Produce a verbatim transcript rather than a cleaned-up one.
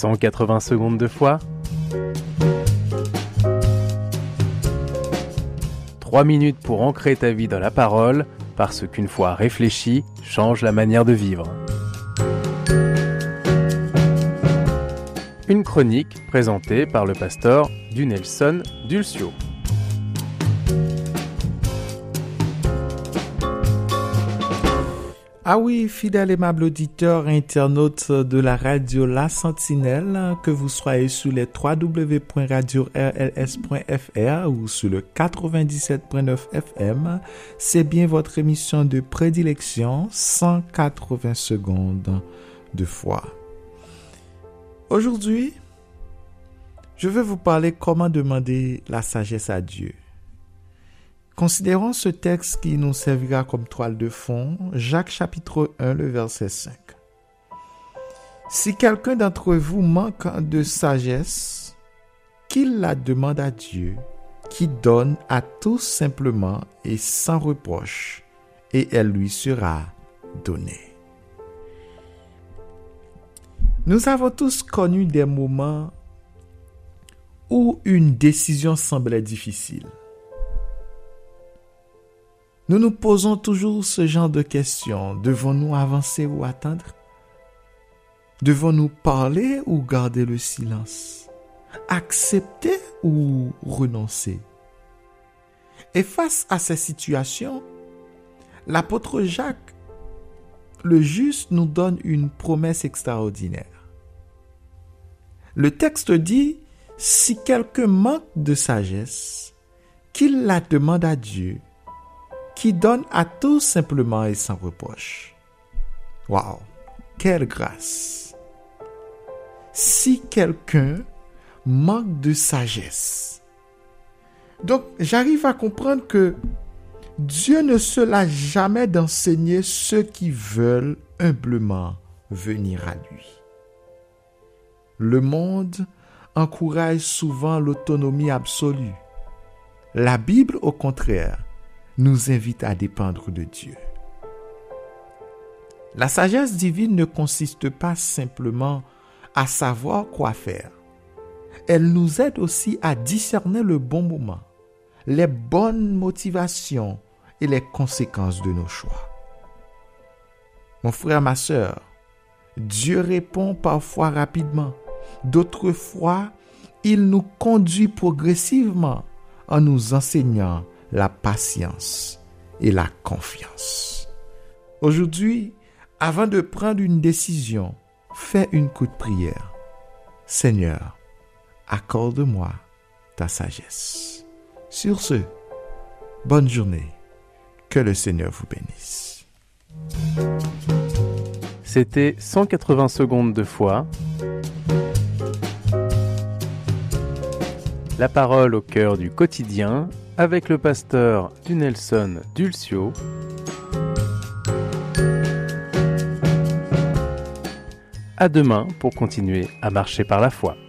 cent quatre-vingts secondes de foi. trois minutes pour ancrer ta vie dans la parole, parce qu'une foi réfléchie change la manière de vivre. Une chronique présentée par le pasteur Dunelson Dulcio. Ah oui, fidèle aimable auditeur, internaute de la radio La Sentinelle, que vous soyez sur les w w w point radio r l s point f r ou sur le quatre-vingt-dix-sept point neuf F M, c'est bien votre émission de prédilection, cent quatre-vingts secondes de foi. Aujourd'hui, je vais vous parler comment demander la sagesse à Dieu. Considérons ce texte qui nous servira comme toile de fond, Jacques chapitre un, le verset cinq. Si quelqu'un d'entre vous manque de sagesse, qu'il la demande à Dieu, qui donne à tous simplement et sans reproche, et elle lui sera donnée. Nous avons tous connu des moments où une décision semblait difficile. Nous nous posons toujours ce genre de questions. Devons-nous avancer ou attendre? Devons-nous parler ou garder le silence? Accepter ou renoncer? Et face à ces situations, l'apôtre Jacques, le juste, nous donne une promesse extraordinaire. Le texte dit, si quelqu'un manque de sagesse, qu'il la demande à Dieu, qui donne à tous simplement et sans reproche. Waouh, quelle grâce! Si quelqu'un manque de sagesse. Donc, j'arrive à comprendre que Dieu ne se lâche jamais d'enseigner ceux qui veulent humblement venir à lui. Le monde encourage souvent l'autonomie absolue. La Bible, au contraire, nous invite à dépendre de Dieu. La sagesse divine ne consiste pas simplement à savoir quoi faire. Elle nous aide aussi à discerner le bon moment, les bonnes motivations et les conséquences de nos choix. Mon frère, ma sœur, Dieu répond parfois rapidement. D'autres fois, il nous conduit progressivement en nous enseignant la patience et la confiance. Aujourd'hui, avant de prendre une décision, fais une courte prière. Seigneur, accorde-moi ta sagesse. Sur ce, bonne journée. Que le Seigneur vous bénisse. C'était cent quatre-vingts secondes de foi. La parole au cœur du quotidien avec le pasteur Dunelson Dulcio. À demain pour continuer à marcher par la foi.